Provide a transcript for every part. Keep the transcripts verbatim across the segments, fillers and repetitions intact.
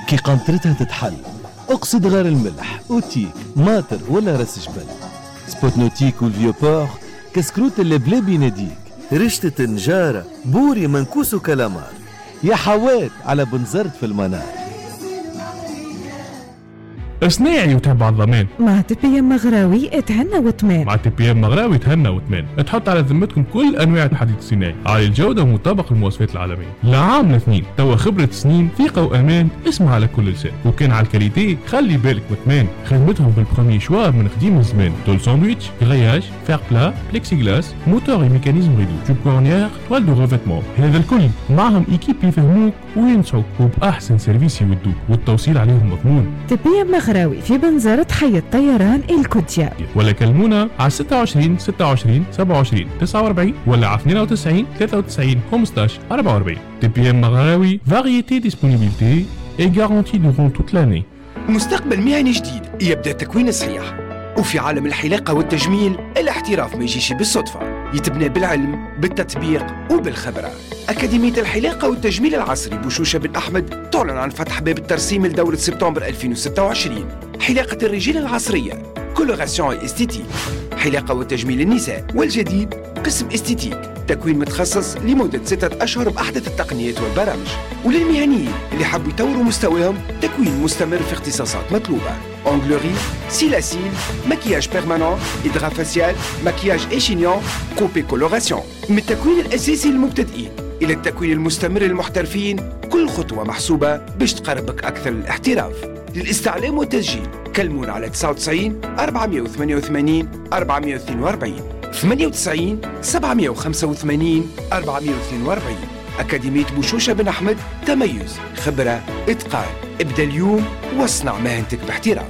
كي قنطرتها تتحل، اقصد غير الملح، اوتيك، ماتر ولا راس جبل. سبوتنوتيك والفيوبور كسكروت اللي بلا بيناديك. رشتة نجارة، بوري منكوس وكلامار. يا حوات على بنزرت في المنار. صناعي وتعب على الضمان مع تي بي ام مغراوي اتهنى وتمان. مع تي بي ام مغراوي تهنى وتمان. تحط على ذمتكم كل انواع الحديد الصناعي عالي الجوده ومطابق للمواصفات العالميه. لعام اثنين توا خبره سنين ثقه وامان. اسمع على كل لسان. وكان على الكاليتي خلي بالك وتمان. خدمتهم بالبروميي شوار من قديم الزمان. طول ساندويتش، غرياج، فير بلا، بليكسي غلاس، موتور ميكانيزم ريدو، جوب كورنيير، توال دو ريفيتمون. هذا الكل معهم ايكيب يفهموك وينصحوك وباحسن سيرفيس يودوك والتوصيل عليهم مضمون. تي بي ام مغراوي في بنزرة حي الطيران الكوديا. ولا كلمونا على ستة وعشرين ستة وعشرين سبعة وعشرين تسعة وأربعين ولا على اثنين وتسعين ثلاثة وتسعين خمسطاش أربعة وأربعين. تي بي ام مغراوي فاريتي ديسبونيبيليتي اي غارونتي دورون توت لاني. مستقبل مهني جديد يبدأ تكوين صحيح. وفي عالم الحلاقة والتجميل الاحتراف ما يجيش بالصدفة، يتبنى بالعلم بالتطبيق وبالخبرة. أكاديمية الحلاقة والتجميل العصري بوشوشة بن أحمد تعلن عن فتح باب الترسيم لدورة سبتمبر ألفين وستة وعشرين. حلاقة الرجال العصرية كولوراسيون استيتيك، حلاقة وتجميل النساء، والجديد قسم استيتيك تكوين متخصص لمدة ستة أشهر بأحدث التقنيات والبرامج. وللمهنيين اللي حبوا يطوروا مستواهم تكوين مستمر في اختصاصات مطلوبة: أونغلوري، سيلاسيل، مكياج بيرمانون، إدغا فاسيال، مكياج إيشينيون، كوبي كولوراسيون. من التكوين الأساسي للمبتدئين إلى التكوين المستمر للمحترفين، كل خطوة محسوبة باش تقربك أكثر للاحتراف. للاستعلام والتسجيل كلمونا على تسعة وتسعين أربعمائة وثمانية وثمانين أربعمائة واثنين وأربعين ثمانية وتسعين سبعمائة وخمسة وثمانين أربعمائة واثنين وأربعين. أكاديمية بوشوشة بن أحمد، تميز، خبرة، إتقان. ابدأ اليوم واصنع مهنتك باحتراف.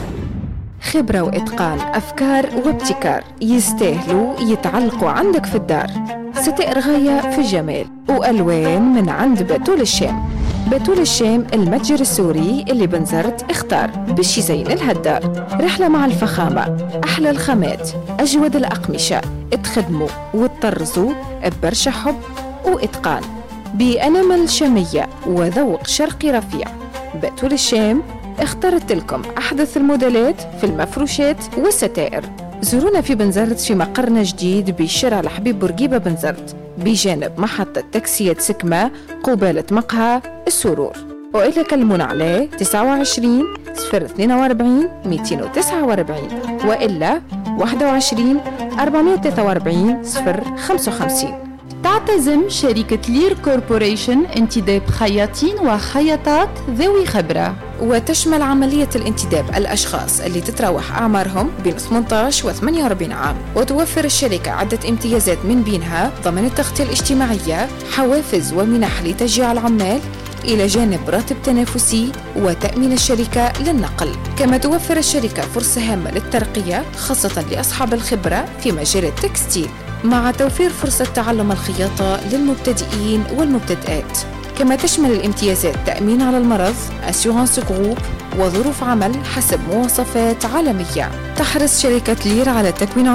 خبرة وإتقان، أفكار وابتكار يستاهلوا يتعلقوا عندك في الدار. ستائر غاية في الجمال وألوان من عند بتول الشام. بتول الشام المتجر السوري اللي بنزرت اختار باش يزين لها الدار. رحلة مع الفخامة، أحلى الخامات، أجود الأقمشة، اتخدموا وتطرزوا ببرشا حب وإتقان بأنمل شامية وذوق شرقي رفيع. بتول الشام اختارت لكم أحدث الموديلات في المفروشات والستائر. زورونا في بنزرت في مقرنا جديد بشارع الحبيب بورقيبة بنزرت بجانب محطة تاكسيات سكمة قبالة مقهى السرور. وإلا كلمونا عليه تسعة وعشرين صفر اثنين وأربعين مئتين وتسعة وأربعين وإلا واحد وعشرين أربعمائة وثلاثة وأربعين صفر خمسة وخمسين. تعتزم شركة لير كوربوريشن انتداب خياطين وخياطات ذوي خبرة، وتشمل عملية الانتداب الأشخاص اللي تتراوح أعمارهم بين ثمانية عشر و ثمانية وأربعين عام. وتوفر الشركة عدة امتيازات من بينها ضمن التغطية الاجتماعية، حوافز ومنح لتشجيع العمال، إلى جانب راتب تنافسي وتأمين الشركة للنقل. كما توفر الشركة فرصة هامة للترقية خاصة لأصحاب الخبرة في مجال التكستيل، مع توفير فرصة تعلم الخياطة للمبتدئين والمبتدئات. كما تشمل الامتيازات تأمين على المرض، أسيورانس جروب، وظروف عمل حسب مواصفات عالمية. تحرص شركة لير على تكوين